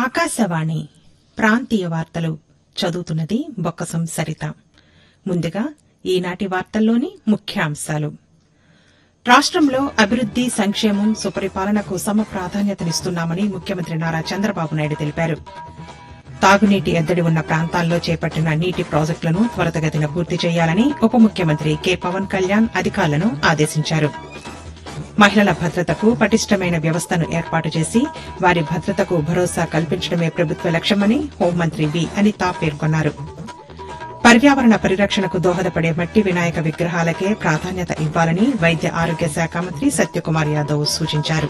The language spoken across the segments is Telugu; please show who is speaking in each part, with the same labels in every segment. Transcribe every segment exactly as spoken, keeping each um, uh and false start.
Speaker 1: ఆకాశవాణి ప్రాంతీయ వార్తలు చదువుతున్నది బొక్కసం సరిత. ముందుగా ఈనాటి వార్తల్లోని ముఖ్యాంశాలు. రాష్టంలో అభివృద్ది, సంక్షేమం, సుపరిపాలనకు సమ ప్రాధాన్యతనిస్తున్నామని ముఖ్యమంత్రి నారా చంద్రబాబు నాయుడు తెలిపారు. తాగునీటి ఎద్దడి ఉన్న ప్రాంతాల్లో చేపట్టిన నీటి ప్రాజెక్టులను త్వరితగతిన పూర్తి చేయాలని ఉప ముఖ్యమంత్రి కె పవన్ కళ్యాణ్ అధికారులను ఆదేశించారు. మహిళల భద్రతకు పటిష్టమైన వ్యవస్థను ఏర్పాటు చేసి వారి భద్రతకు భరోసా కల్పించడమే ప్రభుత్వ లక్ష్యమని హోంమంత్రి వి అనిత పేర్కొన్నారు. పర్యావరణ పరిరక్షణకు దోహదపడే మట్టి వినాయక విగ్రహాలకే ప్రాధాన్యత ఇవ్వాలని వైద్య ఆరోగ్య శాఖ మంత్రి సత్యకుమార్ యాదవ్ సూచించారు.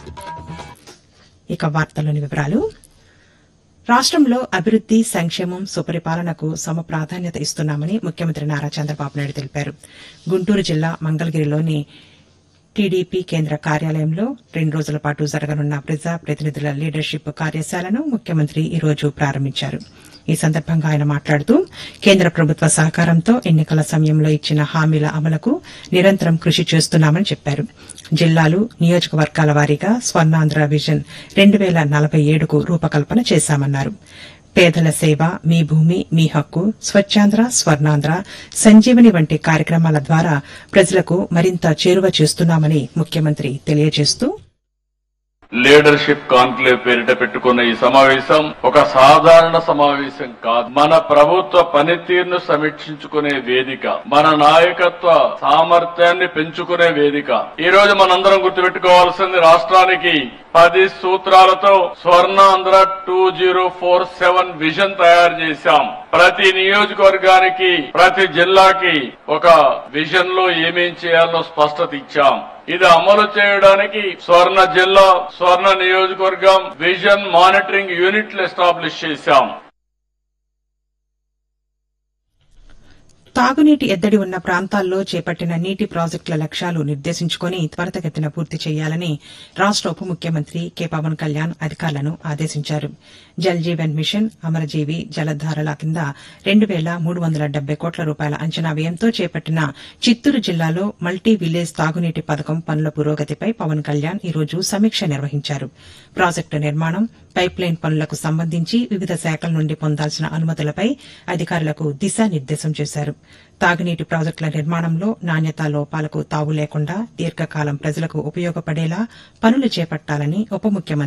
Speaker 1: ఇక వార్తల్లోని వివరాలు. రాష్టంలో అభివృద్ది, సంక్షేమం, సుపరిపాలనకు సమ ప్రాధాన్యత ఇస్తున్నామని ముఖ్యమంత్రి నారా చంద్రబాబు నాయుడు తెలిపారు. గుంటూరు జిల్లా మంగళగిరిలోని టీడీపీ కేంద్ర కార్యాలయంలో రెండు రోజుల పాటు జరగనున్న ప్రజా ప్రతినిధుల లీడర్షిప్ కార్యశాలను ముఖ్యమంత్రి ఈ రోజు ప్రారంభించారు. ఈ సందర్భంగా ఆయన మాట్లాడుతూ కేంద్ర ప్రభుత్వ సహకారంతో ఎన్నికల సమయంలో ఇచ్చిన హామీల అమలుకు నిరంతరం కృషి చేస్తున్నామని చెప్పారు. జిల్లాలు, నియోజకవర్గాల వారీగా స్వర్ణాంధ్ర విజన్ రెండు పేల నలభై ఏడుకు రూపకల్పన చేశామన్నారు. పేదల సేవ, మీ భూమి మీ హక్కు, స్వచ్ఛాంధ్ర, స్వర్ణాంధ్ర, సంజీవని వంటి కార్యక్రమాల ద్వారా ప్రజలకు మరింత చేరువ చేస్తున్నామని ముఖ్యమంత్రి తెలియజేస్తూ,
Speaker 2: లీడర్షిప్ కాన్క్లేవ్ పేరిట పెట్టుకున్న ఈ సమావేశం ఒక సాధారణ సమావేశం కాదు. మన ప్రభుత్వ పనితీరును సమీక్షించుకునే వేదిక, మన నాయకత్వ సామర్థ్యాన్ని పెంచుకునే వేదిక. ఈ రోజు మనందరం గుర్తుపెట్టుకోవాల్సింది, రాష్ట్రానికి పది సూత్రాలతో Swarnandhra two zero four seven vision తయారు చేశాం. ప్రతి నియోజకవర్గానికి, ప్రతి జిల్లాకి ఒక విజన్ లో ఏమేం చేయాలో స్పష్టత ఇచ్చాం. ఇది అమలు చేయడానికి స్వర్ణ జిల్లా, స్వర్ణ నియోజకవర్గం విజన్ మానిటరింగ్ యూనిట్లు ఎస్టాబ్లిష్ చేశాం.
Speaker 1: తాగునీటి ఎద్దడి ఉన్న ప్రాంతాల్లో చేపట్టిన నీటి ప్రాజెక్టుల లక్ష్యాలు నిర్దేశించుకుని త్వరితగతిన పూర్తి చేయాలని రాష్ట ఉప ముఖ్యమంత్రి కె పవన్ కళ్యాణ్ అధికారులను ఆదేశించారు. జల్ జీవన్ మిషన్, అమరజీవి, జలధారల కింద రెండు పేల మూడు వందల డెబ్బై కోట్ల రూపాయల అంచనా వ్యయంతో చేపట్టిన చిత్తూరు జిల్లాలో మల్టీ విలేజ్ తాగునీటి పథకం పనుల పురోగతిపై పవన్ కళ్యాణ్ ఈ రోజు సమీక్ష నిర్వహించారు. ప్రాజెక్టు నిర్మాణం, పైప్లైన్ పనులకు సంబంధించి వివిధ శాఖల నుండి పొందాల్సిన అనుమతులపై అధికారులకు దిశానిర్దేశం చేశారు. తాగునీటి ప్రాజెక్టుల నిర్మాణంలో నాణ్యతా లోపాలకు తావు లేకుండా దీర్ఘకాలం ప్రజలకు ఉపయోగపడేలా పనులు చేపట్టాలని ఉప ముఖ్యమంత్రి